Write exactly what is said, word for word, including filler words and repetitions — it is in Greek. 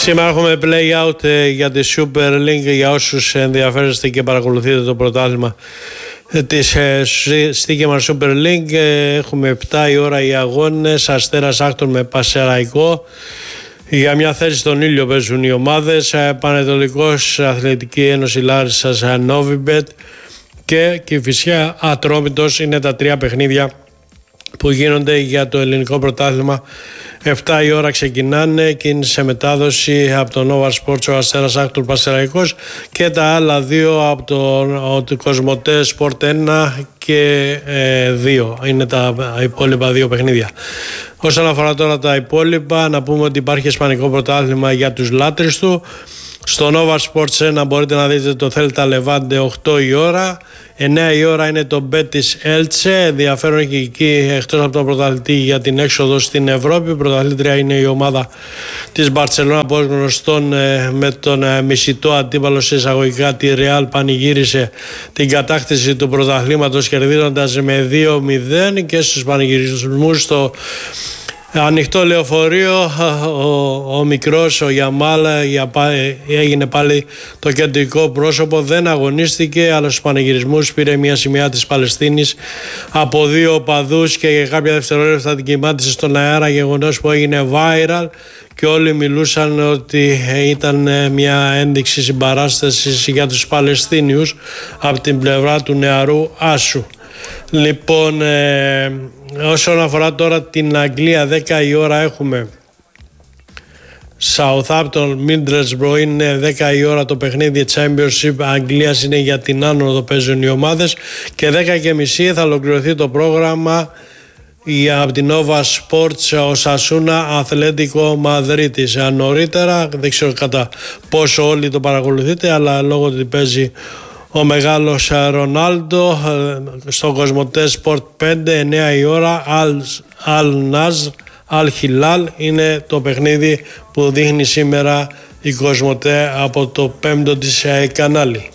Σήμερα έχουμε play-out για τη Super League για όσους ενδιαφέρεστε και παρακολουθείτε το πρωτάθλημα της Στοίχημα Super League. Έχουμε επτά η ώρα οι αγώνες. Αστέρας Άκτων με Πασεραϊκό. Για μια θέση στον ήλιο παίζουν οι ομάδες. Πανετολικός Αθλητική Ένωση Λάρισσας Novibet και Κηφισιά Ατρόμητος. Είναι τα τρία παιχνίδια που γίνονται για το ελληνικό πρωτάθλημα. επτά η ώρα ξεκινάνε και είναι σε μετάδοση από το Nova Sports ο Αστέρας Άκτων Πασεραϊκός και τα άλλα δύο από το, το Κοσμοτέ Sport ένα και ε, δύο. Είναι τα υπόλοιπα δύο παιχνίδια. Όσον αφορά τώρα τα υπόλοιπα, να πούμε ότι υπάρχει ισπανικό πρωτάθλημα για τους λάτρεις του. Στο Nova Sports ένα μπορείτε να δείτε το Θέλτα Λεβάντε οκτώ η ώρα. εννέα η ώρα είναι το Μπέτις Έλτσε. Ενδιαφέρον έχει εκεί εκτός από τον πρωταθλητή για την έξοδο στην Ευρώπη. Η πρωταθλήτρια είναι η ομάδα της Μπαρτσελώνα που γνωστόν με τον μισητό αντίπαλο σε εισαγωγικά τη Ρεάλ πανηγύρισε την κατάκτηση του πρωταθλήματος κερδίζοντας με δύο μηδέν και στους πανηγυρισμούς στο ανοιχτό λεωφορείο ο, ο μικρός, ο Γιαμάλ έγινε πάλι το κεντρικό πρόσωπο, δεν αγωνίστηκε αλλά στους πανηγυρισμούς πήρε μια σημαία της Παλαιστίνης από δύο οπαδούς και για κάποια δευτερόλεπτα την κοιμάτισε στον αέρα, γεγονός που έγινε viral και όλοι μιλούσαν ότι ήταν μια ένδειξη συμπαράστασης για τους Παλαιστίνιους από την πλευρά του νεαρού Άσου. Λοιπόν, ε, όσον αφορά τώρα την Αγγλία, δέκα η ώρα έχουμε Southampton Middlesbrough, είναι δέκα η ώρα το παιχνίδι Championship Αγγλίας, είναι για την άνοδο παίζουν οι ομάδες και δέκα και μισή θα ολοκληρωθεί το πρόγραμμα για από την Nova Sports ο Σασούνα Αθλέτικο Μαδρίτης. Νωρίτερα, δεν ξέρω κατά πόσο όλοι το παρακολουθείτε, αλλά λόγω ότι παίζει ο μεγάλος Ρονάλντο στο Κοσμοτέ Sport πέντε, εννέα η ώρα, Αλ Ναζρ Αλ Χιλάλ είναι το παιχνίδι που δείχνει σήμερα η Κοσμοτέ από το πέμπτο της κανάλι.